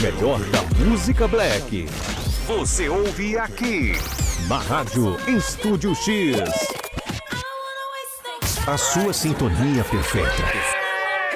melhor da música black. Você ouve aqui. Na rádio Estúdio X. A sua sintonia perfeita.